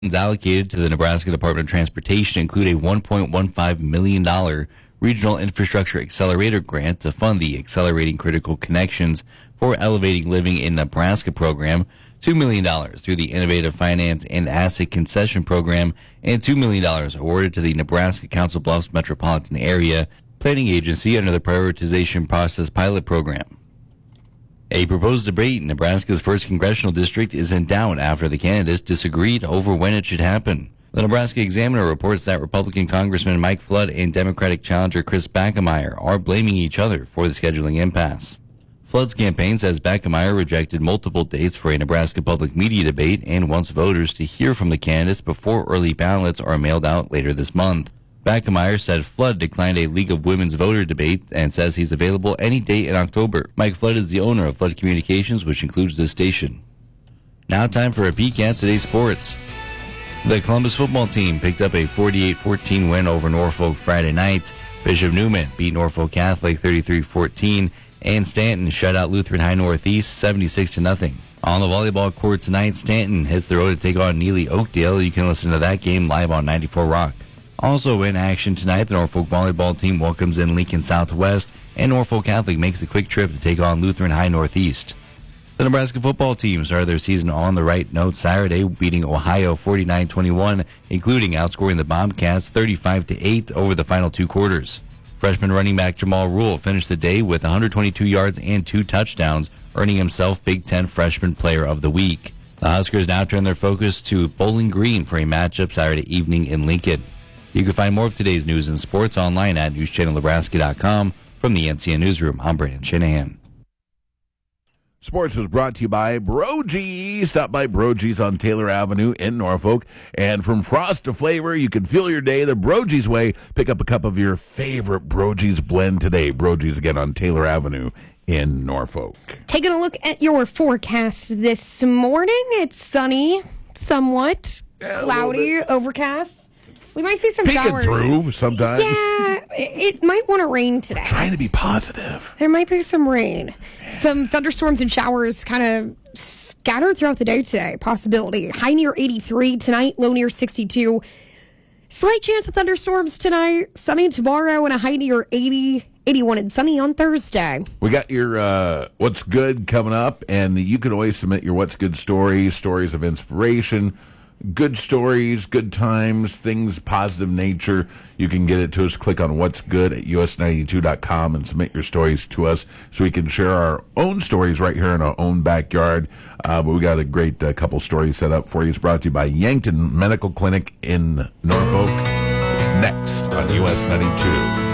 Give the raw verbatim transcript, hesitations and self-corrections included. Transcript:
allocated to the Nebraska Department of Transportation include a one point one five million dollars Regional Infrastructure Accelerator grant to fund the Accelerating Critical Connections for Elevating Living in Nebraska program, two million dollars through the Innovative Finance and Asset Concession Program, and two million dollars awarded to the Nebraska Council Bluffs Metropolitan Area Planning Agency under the Prioritization Process Pilot Program. A proposed debate in Nebraska's first congressional district is in doubt after the candidates disagreed over when it should happen. The Nebraska Examiner reports that Republican Congressman Mike Flood and Democratic challenger Chris Bachmeier are blaming each other for the scheduling impasse. Flood's campaign says Bachmeier rejected multiple dates for a Nebraska public media debate and wants voters to hear from the candidates before early ballots are mailed out later this month. Bachmeier said Flood declined a League of Women's Voter debate and says he's available any day in October. Mike Flood is the owner of Flood Communications, which includes this station. Now time for a peek at today's sports. The Columbus football team picked up a forty-eight fourteen win over Norfolk Friday night. Bishop Neumann beat Norfolk Catholic thirty-three fourteen, and Stanton shut out Lutheran High Northeast seventy-six to nothing. On the volleyball court tonight, Stanton hits the road to take on Neely Oakdale. You can listen to that game live on ninety-four Rock. Also in action tonight, the Norfolk volleyball team welcomes in Lincoln Southwest, and Norfolk Catholic makes a quick trip to take on Lutheran High Northeast. The Nebraska football team started their season on the right note Saturday, beating Ohio forty-nine twenty-one, including outscoring the Bobcats thirty-five to eight over the final two quarters. Freshman running back Jamal Rule finished the day with one hundred twenty-two yards and two touchdowns, earning himself Big Ten Freshman Player of the Week. The Huskers now turn their focus to Bowling Green for a matchup Saturday evening in Lincoln. You can find more of today's news and sports online at news channel nebraska dot com. From the N C N Newsroom, I'm Brandon Shanahan. Sports was brought to you by Brogy's. Stop by Brogy's on Taylor Avenue in Norfolk. And from frost to flavor, you can feel your day the Brogy's way. Pick up a cup of your favorite Brogy's blend today. Brogy's again on Taylor Avenue in Norfolk. Taking a look at your forecast this morning. It's sunny, somewhat, Yeah, cloudy, overcast. We might see some Peeking showers. through sometimes. Yeah, it, it might want to rain today. Trying to be positive. There might be some rain. Some thunderstorms and showers kind of scattered throughout the day today. Possibility. High near eighty-three tonight, low near sixty-two. Slight chance of thunderstorms tonight. Sunny tomorrow and a high near eighty. eighty-one and sunny on Thursday. We got your uh, What's Good coming up, and you can always submit your What's Good stories, stories of inspiration, good stories, good times, things, positive nature. You can get it to us. Click on What's Good at U S ninety-two dot com and submit your stories to us so we can share our own stories right here in our own backyard. Uh, but we got a great uh, couple stories set up for you. It's brought to you by Yankton Medical Clinic in Norfolk. It's next on U S ninety-two.